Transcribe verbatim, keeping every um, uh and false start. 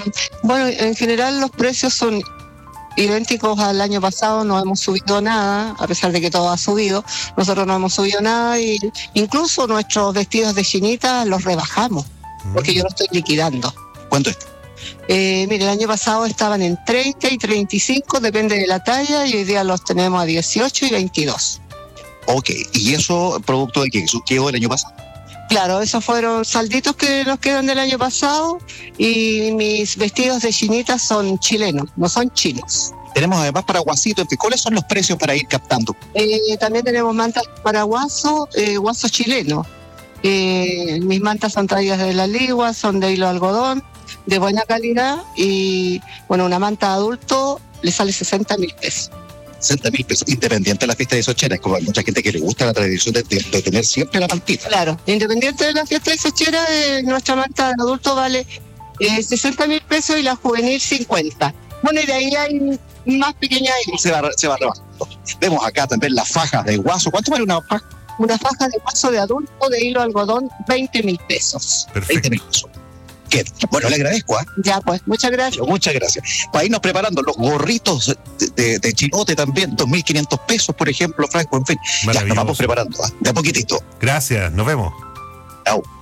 bueno, en general los precios son idénticos al año pasado, no hemos subido nada, a pesar de que todo ha subido, nosotros no hemos subido nada y incluso nuestros vestidos de chinita los rebajamos, porque yo los estoy liquidando. ¿Cuánto es? Eh, mire, el año pasado estaban en treinta y treinta y cinco, depende de la talla, y hoy día los tenemos a dieciocho y veintidós. Ok, ¿y eso producto de qué? ¿Eso quedó el año pasado? Claro, esos fueron salditos que nos quedan del año pasado y mis vestidos de chinita son chilenos, no son chinos. Tenemos además para guasito. ¿Cuáles son los precios para ir captando? Eh, también tenemos mantas para guaso, eh, guaso chileno. Eh, mis mantas son traídas de la Ligua, son de hilo algodón, de buena calidad y, bueno, una manta adulto le sale sesenta mil pesos. sesenta mil pesos, independiente de la fiesta de Sochera, como hay mucha gente que le gusta la tradición de, de, de tener siempre la mantita. Claro, independiente de la fiesta de Sochera, eh, nuestra manta de adulto vale eh, sesenta mil pesos y la juvenil cincuenta. Bueno, y de ahí hay más pequeñas. Se va, se va rebajando. Vemos acá también las fajas de guaso. ¿Cuánto vale una faja? Una faja de guaso de adulto de hilo algodón, veinte mil pesos. Perfecto. veinte mil pesos. ¿Qué? Bueno, le agradezco, ¿eh? Ya, pues, muchas gracias. Muchas gracias. Para irnos preparando los gorritos de, de, de chilote también, dos mil quinientos pesos, por ejemplo, Franco, en fin. Ya nos vamos preparando, ¿eh? De a poquitito. Gracias, nos vemos. Chao.